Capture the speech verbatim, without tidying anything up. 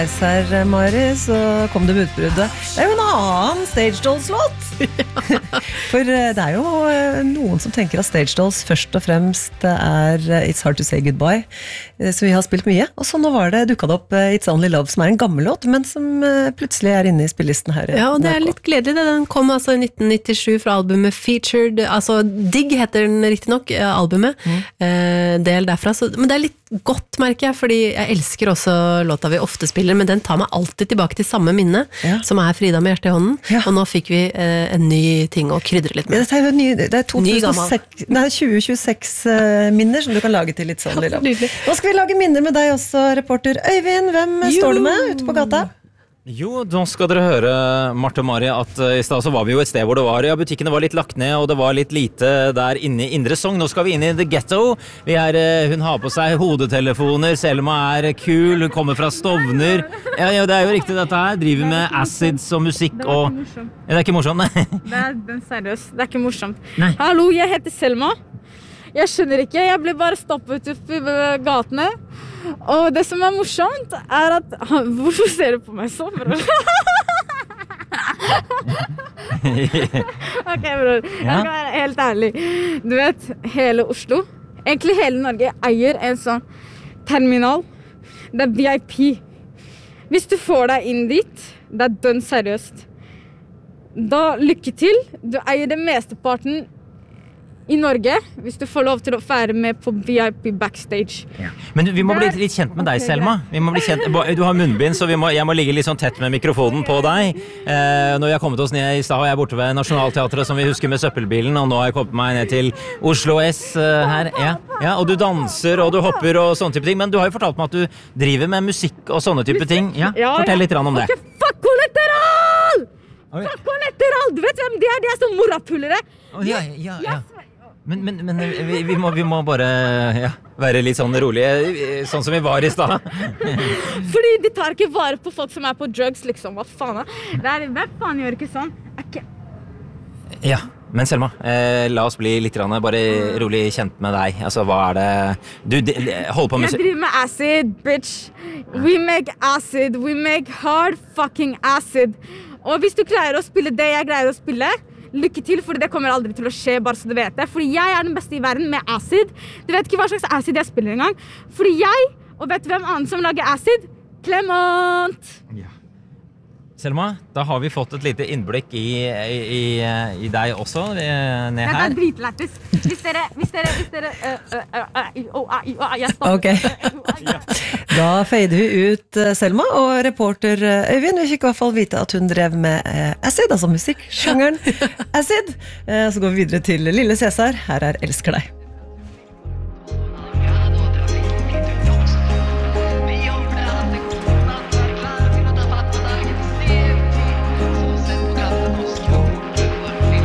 Her, Mari, så kom det med utbruddet. Det er jo en annen Stage Dolls-låt. For det er jo noen som tenker at Stage Dolls først og fremst er It's Hard to Say Goodbye, som vi har spilt mye. Og så nå var det dukket opp It's Only Love, som er en gammel låt, men som plutselig er inne i spillisten her. Ja, og det er litt gledelig. Den kom altså i nitten nittisju fra albumet Featured, altså Dig heter den riktig nok, albumet. Mm. Eh, del derfra. Så, men det er litt godt, merker jeg, fordi jeg elsker også låta vi ofte spiller, men den tar meg alltid tilbake til samme minne, ja. Som er Frida med hjertet i hånden, ja. Og nå fikk vi eh, en ny ting å krydre litt med. Ja, det er, ny, det er tjue tjueseks uh, minner som du kan lage til litt sånn lille. Nå skal vi lage minner med deg også, reporter Øyvind. Hvem jo. Står du med ute på gata? Jo, da skal dere høre, Marte og Mari, at uh, i sted så var vi jo et sted hvor det var, ja, butikkene var litt lagt ned, og det var litt lite der inne i Indre Sogn. Nå skal vi inn i The Ghetto. Vi er, uh, hun har på seg hodetelefoner, Selma er kul, hun kommer fra Stovner. Ja, ja, det er jo riktig dette her. Driver med acids og musikk og... Ja, det er ikke morsomt, nei. Det er den seriøst, det er ikke morsomt. Nei. Hallo, jeg heter Selma. Jeg skjønner ikke, jeg ble bare stoppet opp i gatene. Og det som er morsomt er at... Hvorfor ser du på meg så, bror? Ok, bror. Jeg skal være helt ærlig. Du vet, hele Oslo, egentlig hele Norge, eier en sånn terminal. Det er V I P. Hvis du får deg inn dit, det er dønn seriøst. Da lykke til. Du eier det mesteparten i Norge, hvis du får lov til å være med på V I P backstage. Ja. Men vi må bli litt kjent med deg, Selma. Vi må bli kjent. Du har munnbind, så vi må, jeg må ligge litt sånn tett med mikrofonen på deg. Eh, når vi har kommet oss ned i stad, og jeg er borte ved Nationalteatret, som vi husker med søppelbilen, og nå har jeg kommet meg ned til Oslo S uh, her. Ja. Ja, og du danser, og du hopper, og sånne type ting. Men du har jo fortalt meg at du driver med musikk og sånne type ting. Ja, fortell litt om det. Ok, fuck kollateral! Fuck kollateral! Du vet hvem de er? De er sånn morapulere. Oh, ja, ja, ja. Men, men, men vi, vi, må, vi må bare ja, være litt sånn rolige, sånn som vi var i stad. Fordi de tar ikke vare på folk som er på drugs, liksom. Hva faen? Det er, hvem faen gjør ikke sånn? Okay. Ja, men Selma, eh, la oss bli litt grann, bare rolig kjent med deg. Altså, hva er det... Du de, hold på med... Jeg driver med acid, bitch. We make acid. We make hard fucking acid. Og hvis du greier å spille det jeg greier å spille... Lykke til, for det kommer aldri til å skje, bare så du vet det. Fordi jeg er den beste i verden med acid. Du vet ikke hva slags acid jeg spiller engang. Fordi jeg, og vet hvem annen som lager acid? Clement! Ja. Selma, da har vi fått et lite innblikk i, i, i, i deg også, ned her. Det er dritlættis. Hvis dere, hvis dere, hvis dere, uh, uh, uh, uh, uh, uh, jeg stopper. Ok. Da fader vi ut Selma, og reporter Øyvind, vi fikk i hvert fall vite at hun drev med acid, altså musikk, sjangeren acid. Så går vi videre til Lille Cæsar, her er Elsker deg.